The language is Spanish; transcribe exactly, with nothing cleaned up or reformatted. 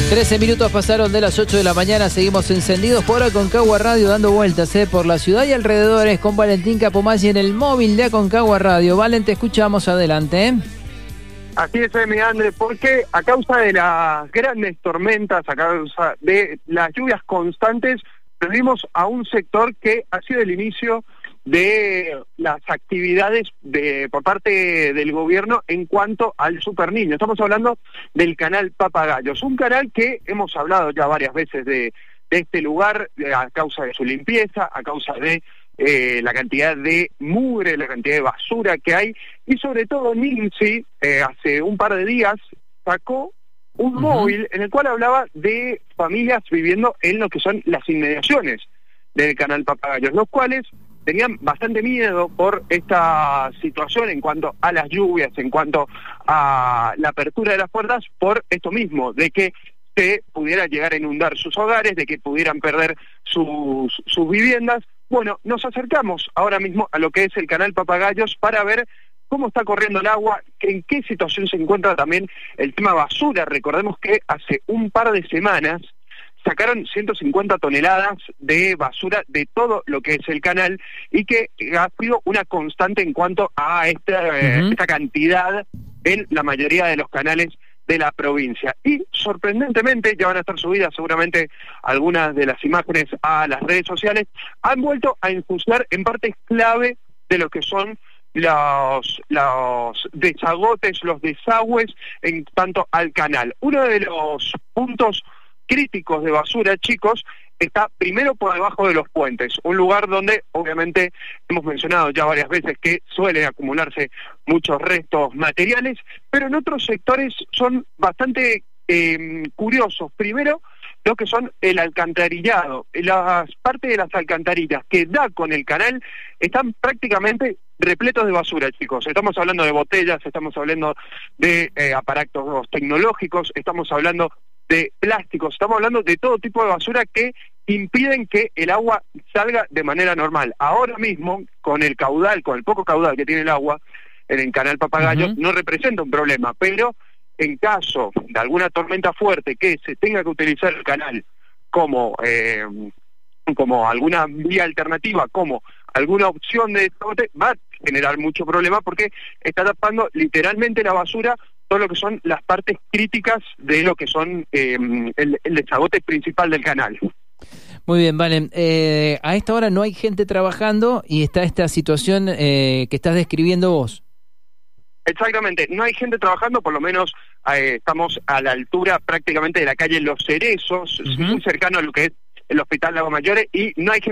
trece minutos pasaron de las ocho de la mañana, seguimos encendidos por Aconcagua Radio, dando vueltas eh, por la ciudad y alrededores con Valentín Capomazzi en el móvil de Aconcagua Radio. Valen, te escuchamos, adelante. ¿eh? Así es, mi André, porque a causa de las grandes tormentas, a causa de las lluvias constantes, perdimos a un sector que ha sido el inicio de las actividades de por parte del gobierno en cuanto al Super Niño. Estamos hablando del canal Papagayos, un canal que hemos hablado ya varias veces de, de este lugar a causa de su limpieza, a causa de eh, la cantidad de mugre, la cantidad de basura que hay, y sobre todo Ninzi eh, hace un par de días sacó un uh-huh. móvil en el cual hablaba de familias viviendo en lo que son las inmediaciones del canal Papagayos, los cuales tenían bastante miedo por esta situación en cuanto a las lluvias, en cuanto a la apertura de las puertas, por esto mismo, de que se pudiera llegar a inundar sus hogares, de que pudieran perder sus, sus viviendas. Bueno, nos acercamos ahora mismo a lo que es el canal Papagayos para ver cómo está corriendo el agua, en qué situación se encuentra también el tema basura. Recordemos que hace un par de semanas sacaron ciento cincuenta toneladas de basura de todo lo que es el canal y que ha sido una constante en cuanto a esta, uh-huh. eh, esta cantidad en la mayoría de los canales de la provincia. Y sorprendentemente, ya van a estar subidas seguramente algunas de las imágenes a las redes sociales, han vuelto a ensuciar en partes clave de lo que son los, los desagotes, los desagües en tanto al canal. Uno de los puntos críticos de basura, chicos, está primero por debajo de los puentes, un lugar donde obviamente hemos mencionado ya varias veces que suelen acumularse muchos restos materiales, pero en otros sectores son bastante eh, curiosos. Primero, lo que son el alcantarillado, las partes de las alcantarillas que da con el canal están prácticamente repletos de basura, chicos. Estamos hablando de botellas, estamos hablando de eh, aparatos tecnológicos, estamos hablando de plásticos, estamos hablando de todo tipo de basura que impiden que el agua salga de manera normal. Ahora mismo, con el caudal, con el poco caudal que tiene el agua en el canal Papagayos, uh-huh. no representa un problema, pero en caso de alguna tormenta fuerte que se tenga que utilizar el canal como eh, como alguna vía alternativa, como alguna opción de desagote, va a generar mucho problema porque está tapando literalmente la basura todo lo que son las partes críticas de lo que son eh, el, el desagote principal del canal. Muy bien, Valen. Eh, a esta hora no hay gente trabajando y está esta situación eh, que estás describiendo vos. Exactamente, no hay gente trabajando, por lo menos eh, estamos a la altura prácticamente de la calle Los Cerezos, uh-huh. muy cercano a lo que es el Hospital Lago Mayores, y no hay gente